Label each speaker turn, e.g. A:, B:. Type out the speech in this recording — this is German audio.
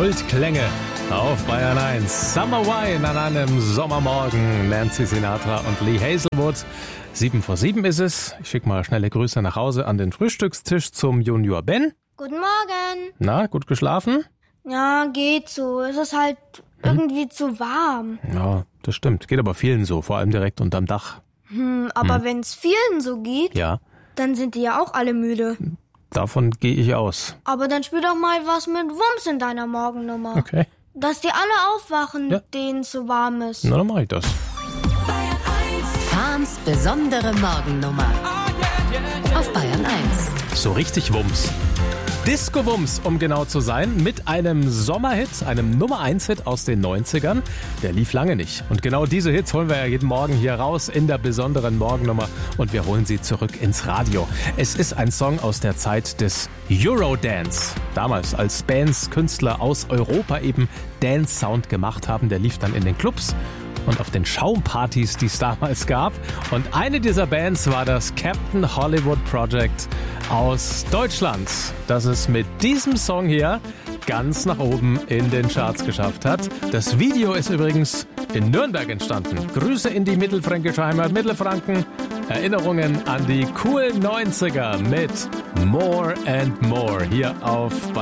A: Goldklänge auf Bayern 1. Summer Wine an einem Sommermorgen. Nancy Sinatra und Lee Hazelwood. 7:07 ist es. Ich schicke mal schnelle Grüße nach Hause an den Frühstückstisch zum Junior Ben.
B: Guten Morgen.
A: Na, gut geschlafen?
B: Ja, geht so. Es ist halt irgendwie zu warm.
A: Ja, das stimmt. Geht aber vielen so, vor allem direkt unterm Dach.
B: Aber wenn es vielen so geht,
A: Ja,
B: dann sind die ja auch alle müde.
A: davon gehe ich aus.
B: Aber dann spiel doch mal was mit Wumms in deiner Morgennummer.
A: Okay,
B: Dass die alle aufwachen,
A: Ja.
B: denen es so warm ist.
A: na dann mache ich das.
C: Fahns besondere Morgennummer. Auf Bayern 1.
A: So richtig Wumms. Disco-Wumms, um genau zu sein, mit einem Sommerhit, einem Nummer-1-Hit aus den 90ern. Der lief lange nicht. Und genau diese Hits holen wir ja jeden Morgen hier raus in der besonderen Morgennummer und wir holen sie zurück ins Radio. Es ist ein Song aus der Zeit des Eurodance. Damals, als Bands, Künstler aus Europa eben Dance-Sound gemacht haben, der lief dann in den Clubs und auf den Schaumpartys, die es damals gab. Und eine dieser Bands war das Captain Hollywood Project aus Deutschland, das es mit diesem Song hier ganz nach oben in den Charts geschafft hat. Das Video ist übrigens in Nürnberg entstanden. Grüße in die mittelfränkische Heimat Mittelfranken. Erinnerungen an die coolen 90er mit More and More hier auf Bayern.